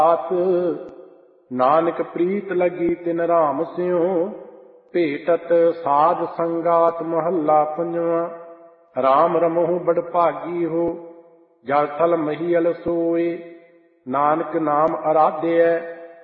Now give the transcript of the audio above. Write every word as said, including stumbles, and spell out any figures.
ਆਤ ਨਾਨਕ ਪ੍ਰੀਤ ਲਗੀ ਤਿਨ ਰਾਮ ਸਿਉ, ਭੇਟਤ ਸਾਧ ਸੰਗਾਤ ਮਹੱਲਾ ਪੰਜਵਾਂ। ਰਾਮ ਰਮਹੁ ਬੜ ਭਾਗੀ ਹੋ, ਜਲ ਥਲ ਮਹੀਅਲ ਸੋਏ, ਨਾਨਕ ਨਾਮ ਅਰਾਧਿਐ